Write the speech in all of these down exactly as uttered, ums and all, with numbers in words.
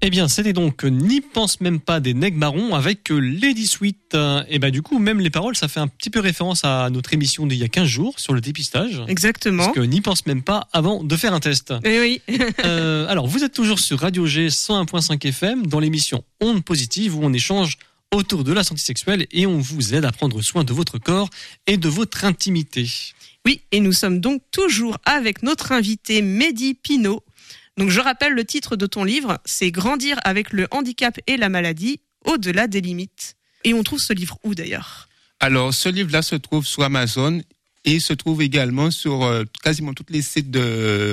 Eh bien, c'était donc N'y pense même pas des Nègres Marrons avec Lady Sweet. Et bah, du coup, même les paroles, ça fait un petit peu référence à notre émission d'il y a quinze jours sur le dépistage. Exactement. Parce que n'y pense même pas avant de faire un test. Eh oui. euh, alors, vous êtes toujours sur Radio G cent un virgule cinq F M dans l'émission Ondes Positives où on échange autour de la santé sexuelle et on vous aide à prendre soin de votre corps et de votre intimité. Oui, et nous sommes donc toujours avec notre invité Mehdi Pinot. Donc je rappelle le titre de ton livre, c'est Grandir avec le handicap et la maladie, au-delà des limites. Et on trouve ce livre où d'ailleurs ? Alors ce livre-là se trouve sur Amazon et se trouve également sur euh, quasiment tous les sites de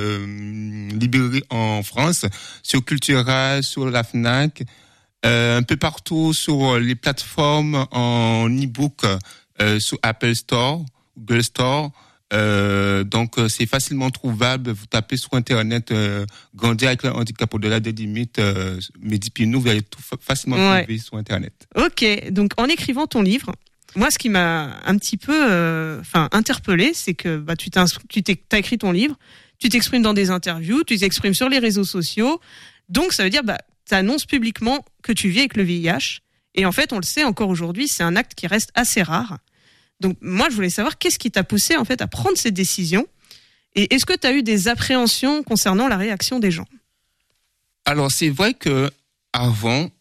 euh, librairies en France, sur Cultura, sur la Fnac, euh, un peu partout sur les plateformes en e-book, euh, sur Apple Store, Google Store. Euh, donc euh, c'est facilement trouvable. Vous tapez sur internet euh, Grandir avec le handicap au-delà des limites, euh, Mehdi Pinot, vous allez tout fa- facilement ouais. trouver sur internet. Ok, donc en écrivant ton livre, moi ce qui m'a un petit peu enfin euh, interpellé, c'est que bah, tu, tu t'as écrit ton livre, tu t'exprimes dans des interviews, tu t'exprimes sur les réseaux sociaux, donc ça veut dire bah, tu annonces publiquement que tu vis avec le V I H, et en fait on le sait encore aujourd'hui, c'est un acte qui reste assez rare. Donc moi, je voulais savoir qu'est-ce qui t'a poussé en fait à prendre cette décision et est-ce que tu as eu des appréhensions concernant la réaction des gens ? Alors c'est vrai que avant,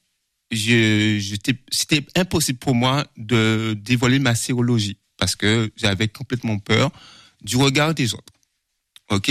je, j'étais, c'était impossible pour moi de dévoiler ma sérologie parce que j'avais complètement peur du regard des autres. Ok ?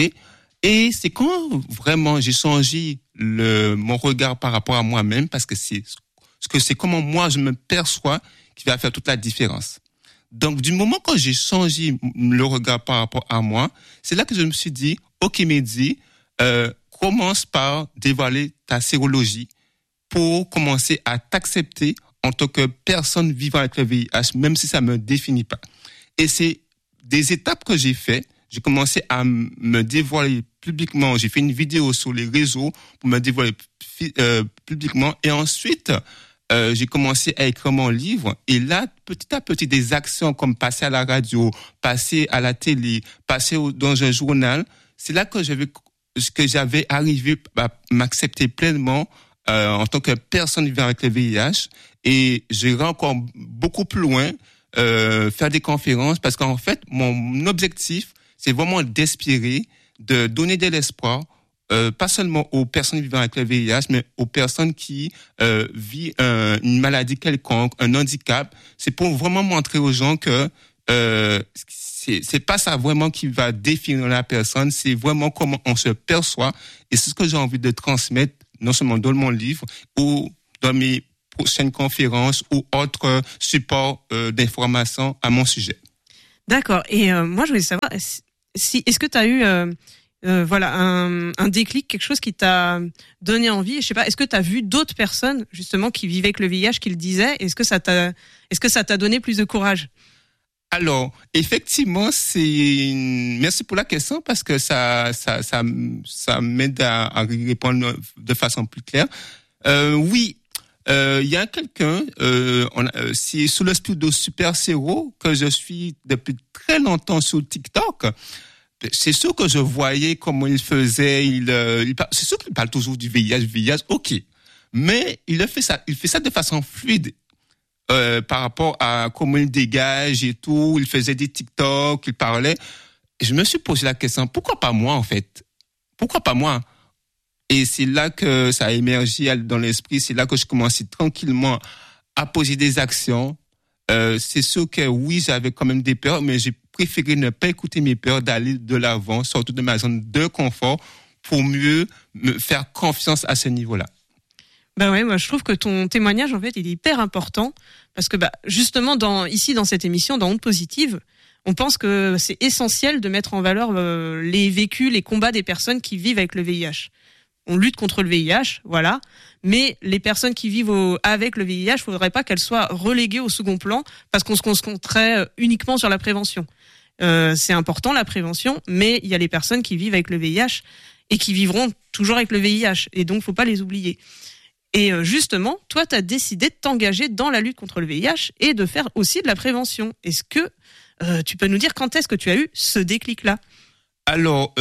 Et c'est quand vraiment j'ai changé le, mon regard par rapport à moi-même parce que c'est, parce que c'est comment moi je me perçois qui va faire toute la différence. Donc, du moment que j'ai changé le regard par rapport à moi, c'est là que je me suis dit, ok Mehdi, euh, commence par dévoiler ta sérologie pour commencer à t'accepter en tant que personne vivant avec le V I H, même si ça me définit pas. Et c'est des étapes que j'ai fait. J'ai commencé à m- me dévoiler publiquement. J'ai fait une vidéo sur les réseaux pour me dévoiler euh, publiquement. Et ensuite, Euh, j'ai commencé à écrire mon livre et là, petit à petit, des actions comme passer à la radio, passer à la télé, passer au, dans un journal, c'est là que j'avais, que j'avais arrivé à m'accepter pleinement euh, en tant que personne vivant avec le V I H et j'irai encore beaucoup plus loin, euh, faire des conférences parce qu'en fait, mon objectif, c'est vraiment d'inspirer, de donner de l'espoir Euh, pas seulement aux personnes vivant avec le V I H, mais aux personnes qui euh, vivent un, une maladie quelconque, un handicap. C'est pour vraiment montrer aux gens que euh, c'est, c'est pas ça vraiment qui va définir la personne, c'est vraiment comment on se perçoit. Et c'est ce que j'ai envie de transmettre, non seulement dans mon livre ou dans mes prochaines conférences ou autres supports euh, d'information à mon sujet. D'accord. Et euh, moi, je voulais savoir, si, est-ce que tu as eu... Euh... Euh, voilà, un, un déclic, quelque chose qui t'a donné envie. Je sais pas, est-ce que tu as vu d'autres personnes justement qui vivaient avec le V I H qui le disaient ? Est-ce que ça t'a, est-ce que ça t'a donné plus de courage ? Alors, effectivement, c'est merci pour la question parce que ça, ça, ça, ça m'aide à, à répondre de façon plus claire. Euh, oui, il euh, y a quelqu'un, euh, on a, c'est sous le pseudo Super Séro que je suis depuis très longtemps sur TikTok. C'est sûr que je voyais comment il faisait. Il, euh, il parle, c'est sûr qu'il parle toujours du V I H, V I H, ok. Mais il a fait ça, il fait ça de façon fluide euh, par rapport à comment il dégage et tout. Il faisait des TikTok, il parlait. Je me suis posé la question, pourquoi pas moi en fait ? Pourquoi pas moi ? Et c'est là que ça a émergé dans l'esprit. C'est là que je commençais tranquillement à poser des actions. Euh, c'est sûr que oui, j'avais quand même des peurs, mais j'ai préféré ne pas écouter mes peurs, d'aller de l'avant, sortir de ma zone de confort pour mieux me faire confiance à ce niveau-là. Ben ouais, moi je trouve que ton témoignage en fait il est hyper important parce que bah justement dans ici dans cette émission dans Ondes Positives, on pense que c'est essentiel de mettre en valeur euh, les vécus, les combats des personnes qui vivent avec le V I H. On lutte contre le V I H, voilà, mais les personnes qui vivent au, avec le V I H, il faudrait pas qu'elles soient reléguées au second plan parce qu'on se concentrerait uniquement sur la prévention. Euh, c'est important la prévention, mais il y a les personnes qui vivent avec le V I H et qui vivront toujours avec le V I H, et donc faut pas les oublier. Et euh, justement, toi, tu as décidé de t'engager dans la lutte contre le V I H et de faire aussi de la prévention. Est-ce que euh, tu peux nous dire quand est-ce que tu as eu ce déclic-là ? Alors,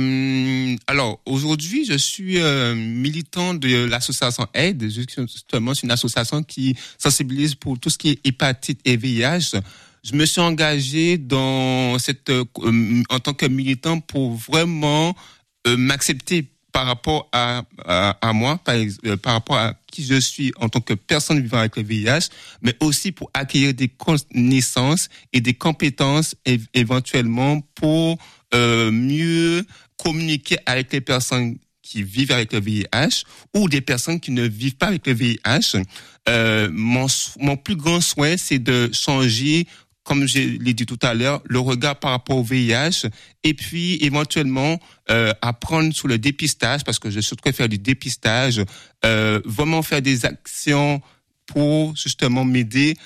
euh, alors aujourd'hui, je suis euh, militant de l'association Aide. Justement, c'est une association qui sensibilise pour tout ce qui est hépatite et V I H. Je me suis engagé dans cette euh, en tant que militant pour vraiment euh, m'accepter par rapport à, à, à moi, par, euh, par rapport à qui je suis en tant que personne vivant avec le V I H, mais aussi pour acquérir des connaissances et des compétences é- éventuellement pour euh, mieux communiquer avec les personnes qui vivent avec le V I H ou des personnes qui ne vivent pas avec le V I H. Euh, mon, mon plus grand souhait, c'est de changer, comme je l'ai dit tout à l'heure, le regard par rapport au V I H et puis éventuellement euh, apprendre sur le dépistage parce que je souhaiterais faire du dépistage, euh, vraiment faire des actions pour justement m'aider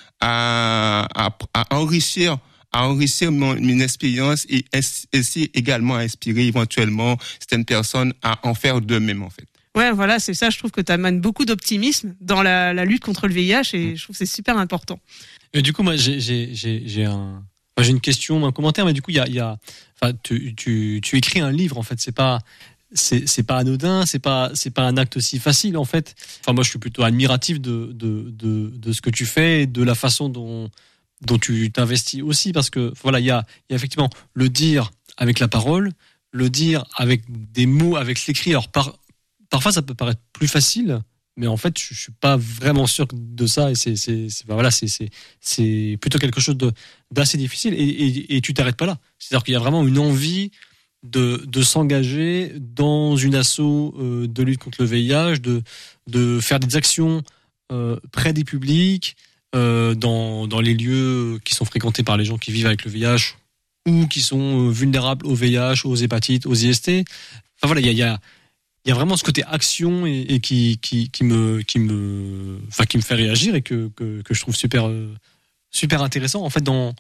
à, à, à enrichir à enrichir mon, mon expérience et ainsi également à inspirer éventuellement certaines personnes à en faire de même en fait. Ouais, voilà, c'est ça. Je trouve que tu amènes beaucoup d'optimisme dans la, la lutte contre le V I H et je trouve que c'est super important. Et du coup, moi, j'ai, j'ai, j'ai, j'ai un, enfin, j'ai une question, un commentaire, mais du coup, il y a, il y a, enfin, tu, tu, tu écris un livre, en fait, c'est pas, c'est, c'est pas anodin, c'est pas, c'est pas un acte aussi facile, en fait. Enfin, moi, je suis plutôt admiratif de, de, de, de ce que tu fais et de la façon dont, dont tu t'investis aussi, parce que, voilà, il y a, il y a effectivement le dire avec la parole, le dire avec des mots, avec l'écrit. Alors, par, parfois, ça peut paraître plus facile. Mais en fait, je, je suis pas vraiment sûr de ça, et c'est, c'est, c'est ben voilà, c'est, c'est, c'est plutôt quelque chose de d'assez difficile, et, et, et tu t'arrêtes pas là. C'est-à-dire qu'il y a vraiment une envie de de s'engager dans une asso euh, de lutte contre le V I H, de de faire des actions euh, près des publics, euh, dans dans les lieux qui sont fréquentés par les gens qui vivent avec le V I H ou qui sont vulnérables au V I H, aux hépatites, aux I S T. Enfin voilà, il y a, il y a Il y a vraiment ce côté action et, et qui, qui, qui me, qui me, enfin, qui me fait réagir et que, que, que je trouve super, euh, super intéressant, en fait, dans,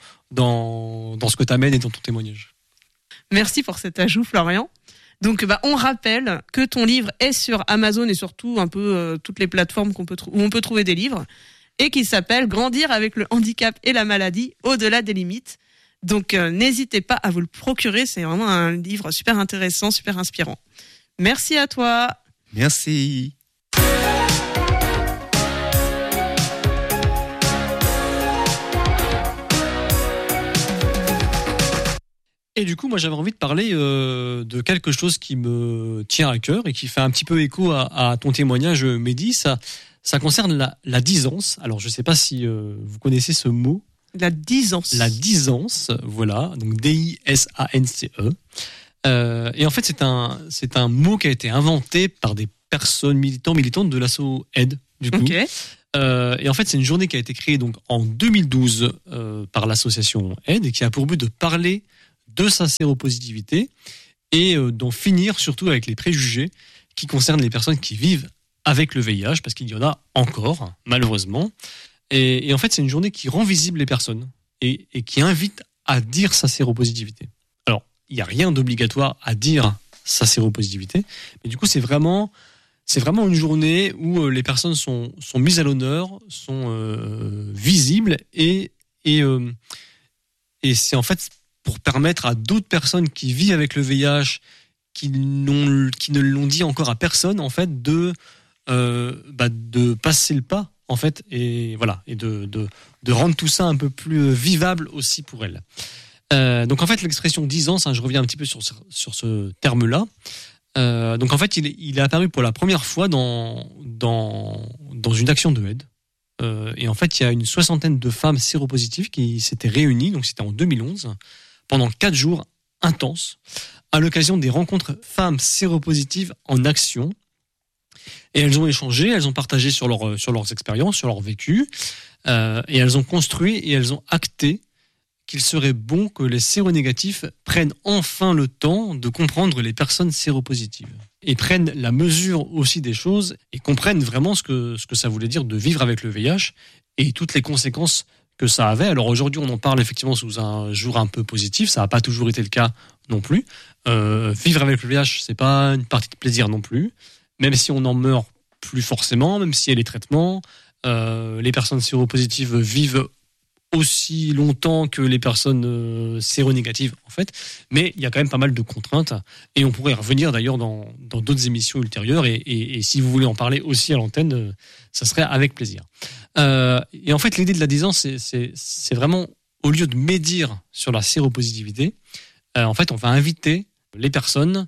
dans, dans ce que tu amènes et dans ton témoignage. Merci pour cet ajout, Florian. Donc, bah, on rappelle que ton livre est sur Amazon et surtout un peu euh, toutes les plateformes qu'on peut trou- où on peut trouver des livres et qui s'appelle Grandir avec le handicap et la maladie au-delà des limites. Donc, euh, n'hésitez pas à vous le procurer. C'est vraiment un livre super intéressant, super inspirant. Merci à toi. Merci. Et du coup, moi, j'avais envie de parler euh, de quelque chose qui me tient à cœur et qui fait un petit peu écho à, à ton témoignage, Mehdi. Ça, ça concerne la, la disance. Alors, je ne sais pas si euh, vous connaissez ce mot. La disance. La disance, voilà. Donc, D I S A N C E. Euh, et en fait, c'est un, c'est un mot qui a été inventé par des personnes militants, militantes de l'asso Aide, du coup. Okay. Euh, et en fait, c'est une journée qui a été créée donc en deux mille douze euh, par l'association Aide et qui a pour but de parler de sa séropositivité et euh, d'en finir surtout avec les préjugés qui concernent les personnes qui vivent avec le V I H, parce qu'il y en a encore, malheureusement. Et, et en fait, c'est une journée qui rend visible les personnes et, et qui invite à dire sa séropositivité. Alors, il n'y a rien d'obligatoire à dire sa séropositivité, mais du coup, c'est vraiment, c'est vraiment une journée où les personnes sont, sont mises à l'honneur, sont euh, visibles, et, et, euh, et c'est en fait pour permettre à d'autres personnes qui vivent avec le V I H, qui, n'ont, qui ne l'ont dit encore à personne, en fait, de, euh, bah, de passer le pas, en fait, et voilà, et de, de, de rendre tout ça un peu plus vivable aussi pour elles. Euh, donc en fait, l'expression disance, hein, je reviens un petit peu sur, sur ce terme-là. Euh, donc en fait, il est, il est apparu pour la première fois dans, dans, dans une action de aide. Euh, et en fait, il y a une soixantaine de femmes séropositives qui s'étaient réunies, donc c'était en deux mille onze, pendant quatre jours intenses, à l'occasion des rencontres femmes séropositives en action. Et elles ont échangé, elles ont partagé sur, leur, sur leurs expériences, sur leur vécu, euh, et elles ont construit et elles ont acté qu'il serait bon que les séronégatifs prennent enfin le temps de comprendre les personnes séropositives et prennent la mesure aussi des choses et comprennent vraiment ce que, ce que ça voulait dire de vivre avec le V I H et toutes les conséquences que ça avait. Alors aujourd'hui, on en parle effectivement sous un jour un peu positif, ça n'a pas toujours été le cas non plus. Euh, vivre avec le V I H, c'est pas une partie de plaisir non plus, même si on en meurt plus forcément, même s'il y a les traitements, euh, les personnes séropositives vivent aussi longtemps que les personnes euh, séronégatives, en fait. Mais il y a quand même pas mal de contraintes. Et on pourrait y revenir d'ailleurs dans, dans d'autres émissions ultérieures. Et, et, et si vous voulez en parler aussi à l'antenne, euh, ça serait avec plaisir. Euh, et en fait, l'idée de la dix ans, c'est, c'est, c'est vraiment, au lieu de médire sur la séropositivité, euh, en fait, on va inviter les personnes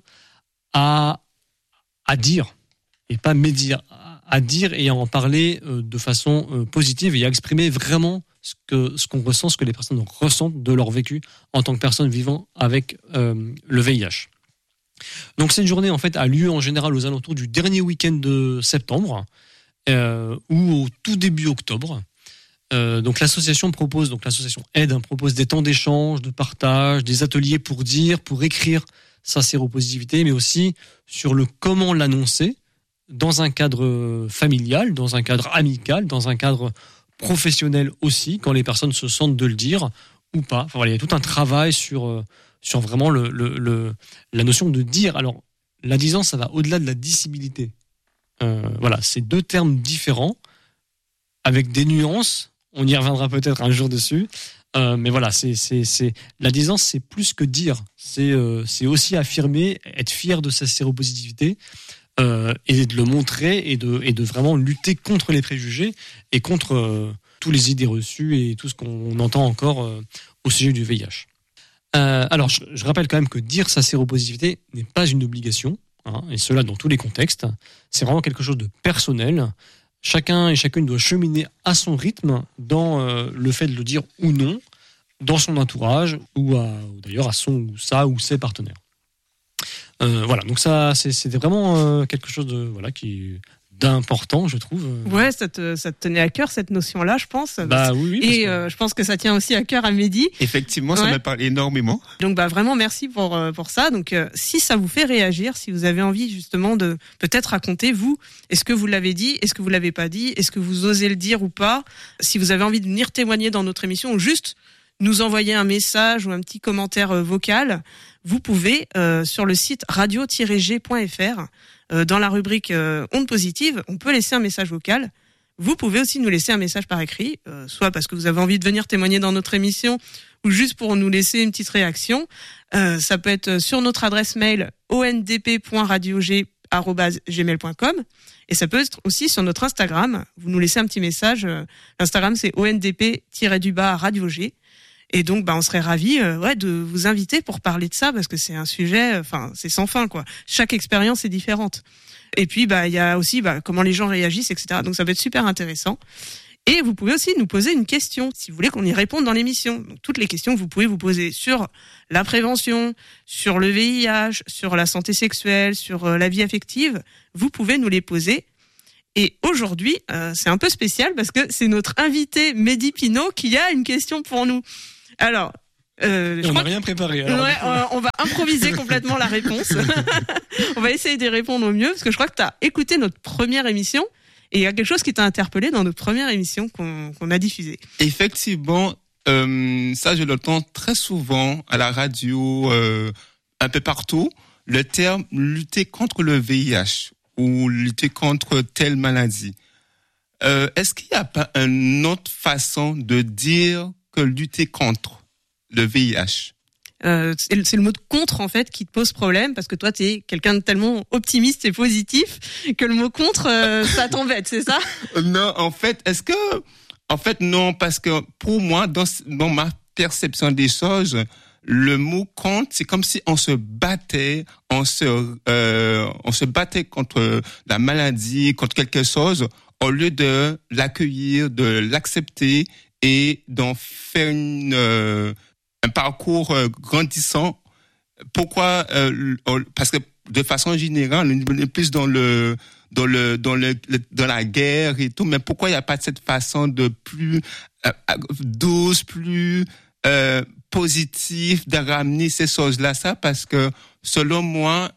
à, à dire, et pas médire, à dire et à en parler euh, de façon euh, positive et à exprimer vraiment ce que ce qu'on ressent, ce que les personnes ressentent de leur vécu en tant que personnes vivant avec euh, le V I H. Donc cette journée en fait a lieu en général aux alentours du dernier week-end de septembre euh, ou au tout début octobre. Euh, donc l'association propose, donc l'association Aide hein, propose des temps d'échange, de partage, des ateliers pour dire, pour écrire sa séropositivité, mais aussi sur le comment l'annoncer dans un cadre familial, dans un cadre amical, dans un cadre professionnel aussi, quand les personnes se sentent de le dire ou pas. Enfin, voilà, il y a tout un travail sur, sur vraiment le, le, le, la notion de dire. Alors, la dix ans, ça va au-delà de la dissibilité. Euh, voilà, c'est deux termes différents, avec des nuances. On y reviendra peut-être un jour dessus. Euh, mais voilà, c'est, c'est, c'est, la dix ans, c'est plus que dire. C'est, euh, c'est aussi affirmer, être fier de sa séropositivité. Euh, et de le montrer et de, et de vraiment lutter contre les préjugés et contre euh, tous les idées reçues et tout ce qu'on entend encore euh, au sujet du V I H. Euh, alors, je, je rappelle quand même que dire sa séropositivité n'est pas une obligation, hein, et cela dans tous les contextes. C'est vraiment quelque chose de personnel. Chacun et chacune doit cheminer à son rythme dans euh, le fait de le dire ou non, dans son entourage ou, à, ou d'ailleurs à son ou sa ou ses partenaires. Euh, voilà, donc ça, c'est, c'était vraiment euh, quelque chose de voilà qui d'important, je trouve. Ouais, ça te, ça te tenait à cœur cette notion-là, je pense. Bah oui, oui. Et que... euh, je pense que ça tient aussi à cœur à Mehdi. Effectivement, ça ouais. me parle énormément. Donc bah vraiment merci pour pour ça. Donc euh, si ça vous fait réagir, si vous avez envie justement de peut-être raconter vous, est-ce que vous l'avez dit, est-ce que vous l'avez pas dit, est-ce que vous osez le dire ou pas, si vous avez envie de venir témoigner dans notre émission ou juste nous envoyer un message ou un petit commentaire euh, vocal, vous pouvez euh, sur le site radio tiret g point f r euh, dans la rubrique euh, ondes positives, on peut laisser un message vocal. Vous pouvez aussi nous laisser un message par écrit, euh, soit parce que vous avez envie de venir témoigner dans notre émission ou juste pour nous laisser une petite réaction. Euh, ça peut être sur notre adresse mail o n d p point radio g arobase gmail point com et ça peut être aussi sur notre Instagram. Vous nous laissez un petit message. L'Instagram c'est o n d p tiret du bas radio g. Et donc, bah, on serait ravis, euh, ouais, de vous inviter pour parler de ça parce que c'est un sujet, enfin, c'est sans fin, quoi. Chaque expérience est différente. Et puis, bah, il y a aussi, bah, comment les gens réagissent, et cetera. Donc, ça peut être super intéressant. Et vous pouvez aussi nous poser une question si vous voulez qu'on y réponde dans l'émission. Donc, toutes les questions que vous pouvez vous poser sur la prévention, sur le V I H, sur la santé sexuelle, sur euh, la vie affective, vous pouvez nous les poser. Et aujourd'hui, euh, c'est un peu spécial parce que c'est notre invité Mehdi Pinot qui a une question pour nous. Alors, euh, je on crois n'a rien préparé. que... Alors, ouais, euh, on va improviser complètement la réponse. On va essayer d'y répondre au mieux parce que je crois que tu as écouté notre première émission et il y a quelque chose qui t'a interpellé dans notre première émission qu'on, qu'on a diffusée. Effectivement, euh, ça je l'entends très souvent à la radio, euh, un peu partout, le terme lutter contre le V I H ou lutter contre telle maladie. Euh, est-ce qu'il n'y a pas une autre façon de dire que lutter contre le V I H? Euh, c'est, le, c'est le mot de contre en fait qui te pose problème parce que toi t'es quelqu'un de tellement optimiste et positif que le mot contre euh, ça t'embête, c'est ça? Non, en fait, est-ce que, en fait non, parce que pour moi, dans, dans ma perception des choses, le mot contre, c'est comme si on se battait, on se, euh, on se battait contre la maladie, contre quelque chose, au lieu de l'accueillir, de l'accepter et d'en faire une, euh, un parcours euh, grandissant. Pourquoi euh, Parce que de façon générale, on est plus dans le dans le dans le, le dans la guerre et tout. Mais pourquoi il n'y a pas cette façon de plus euh, douce, plus euh, positive de ramener ces choses-là? Ça parce que selon moi,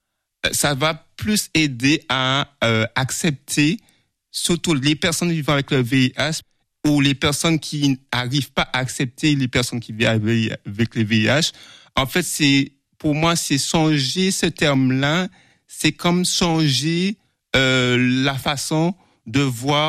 ça va plus aider à euh, accepter surtout les personnes vivant avec le V I H ou les personnes qui n'arrivent pas à accepter les personnes qui vivent avec le V I H. En fait, c'est, pour moi, c'est changer ce terme-là, c'est comme changer euh, la façon de voir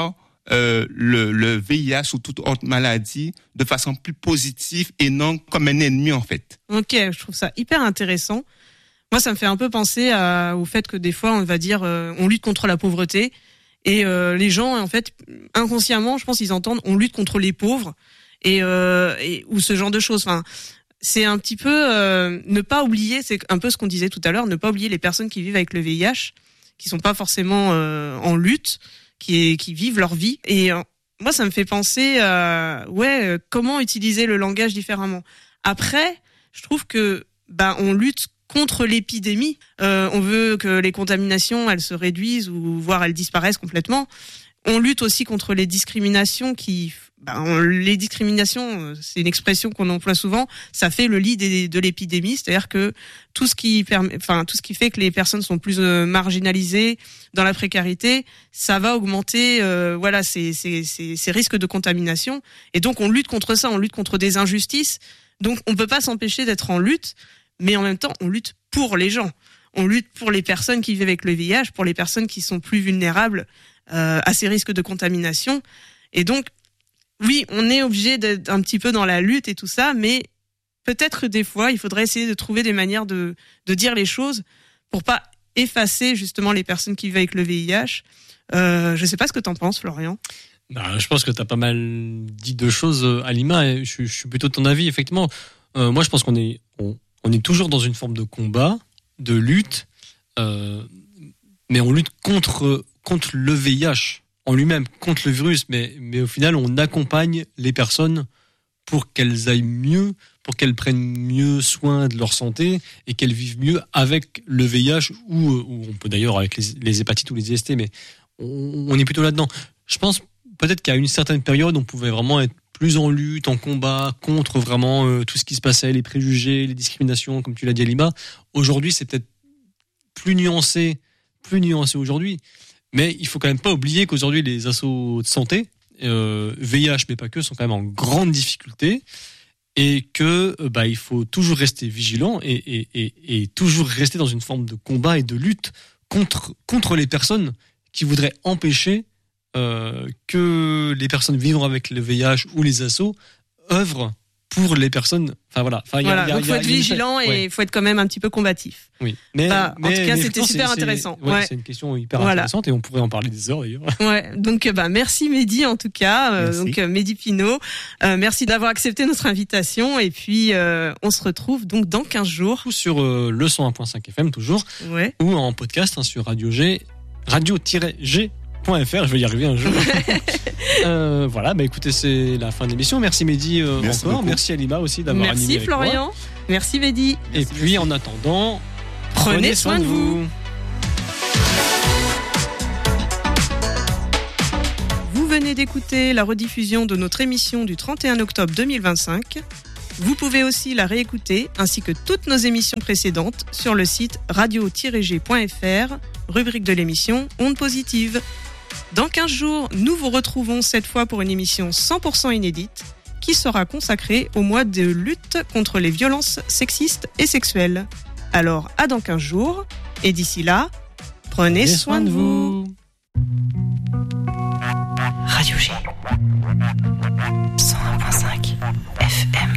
euh, le, le V I H ou toute autre maladie de façon plus positive et non comme un ennemi en fait. Ok, je trouve ça hyper intéressant. Moi, ça me fait un peu penser à, au fait que des fois, on va dire, euh, on lutte contre la pauvreté et euh, les gens, en fait, inconsciemment, je pense, ils entendent, on lutte contre les pauvres et, euh, et ou ce genre de choses. Enfin, c'est un petit peu euh, ne pas oublier, c'est un peu ce qu'on disait tout à l'heure, ne pas oublier les personnes qui vivent avec le V I H, qui sont pas forcément euh, en lutte, qui qui vivent leur vie. Et euh, moi, ça me fait penser à ouais, euh, comment utiliser le langage différemment. Après, je trouve que ben on lutte contre l'épidémie. Euh, on veut que les contaminations, elles se réduisent ou voire elles disparaissent complètement. On lutte aussi contre les discriminations qui, ben, on, les discriminations, c'est une expression qu'on emploie souvent. Ça fait le lit des, de l'épidémie, c'est-à-dire que tout ce qui permet, enfin tout ce qui fait que les personnes sont plus euh, marginalisées dans la précarité, ça va augmenter, euh, voilà, ces, ces, ces, ces risques de contamination. Et donc on lutte contre ça, on lutte contre des injustices. Donc on peut pas s'empêcher d'être en lutte, mais en même temps on lutte pour les gens. On lutte pour les personnes qui vivent avec le V I H, pour les personnes qui sont plus vulnérables euh, à ces risques de contamination. Et donc, oui, on est obligé d'être un petit peu dans la lutte et tout ça, mais peut-être des fois, il faudrait essayer de trouver des manières de, de dire les choses pour pas effacer justement les personnes qui vivent avec le V I H. Euh, je sais pas ce que t'en penses, Florian. Bah, je pense que tu as pas mal dit de choses, Alima, et je, je suis plutôt de ton avis, effectivement. Euh, moi, je pense qu'on est, on, on est toujours dans une forme de combat, de lutte, euh, mais on lutte contre, contre le V I H en lui-même, contre le virus, mais, mais au final, on accompagne les personnes pour qu'elles aillent mieux, pour qu'elles prennent mieux soin de leur santé et qu'elles vivent mieux avec le V I H ou, ou on peut d'ailleurs avec les, les hépatites ou les I S T, mais on, on est plutôt là-dedans. Je pense peut-être qu'à une certaine période, on pouvait vraiment être plus en lutte, en combat contre vraiment euh, tout ce qui se passait, les préjugés, les discriminations, comme tu l'as dit, Alima. Aujourd'hui, c'est peut-être plus nuancé, plus nuancé aujourd'hui. Mais il faut quand même pas oublier qu'aujourd'hui, les assos de santé, euh, V I H, mais pas que, sont quand même en grande difficulté et que euh, bah, il faut toujours rester vigilant et, et, et, et toujours rester dans une forme de combat et de lutte contre, contre les personnes qui voudraient empêcher Euh, que les personnes vivant avec le V I H ou les assos œuvrent pour les personnes. Enfin voilà. Enfin, voilà. Y a, y a, donc il faut y a, être y a vigilant une... et il faut être quand même un petit peu combatif. Oui. Mais, bah, mais en tout cas, mais c'était super c'est, intéressant. C'est, ouais, ouais. c'est une question hyper voilà. intéressante et on pourrait en parler des heures d'ailleurs. Ouais. Donc bah merci Mehdi en tout cas. Euh, donc euh, Mehdi Pinot, euh, merci d'avoir accepté notre invitation et puis euh, on se retrouve donc dans quinze jours. Ou sur euh, le cent un point cinq F M toujours. Ouais. Ou en podcast hein, sur Radio G, radio-g. .fr, je vais y arriver un jour. euh, voilà, bah écoutez, c'est la fin de l'émission. Merci Mehdi euh, merci encore. beaucoup. Merci Alima aussi d'avoir merci animé avec Florian. moi. Merci Mehdi. Et merci puis en attendant, prenez, prenez soin de vous. Vous venez d'écouter la rediffusion de notre émission du trente et un octobre deux mille vingt-cinq. Vous pouvez aussi la réécouter ainsi que toutes nos émissions précédentes sur le site radio tiret g point f r, rubrique de l'émission Ondes Positives. Dans quinze jours, nous vous retrouvons cette fois pour une émission cent pour cent inédite qui sera consacrée au mois de lutte contre les violences sexistes et sexuelles. Alors, à dans quinze jours, et d'ici là, prenez, prenez soin, soin de vous. Radio G cent un point cinq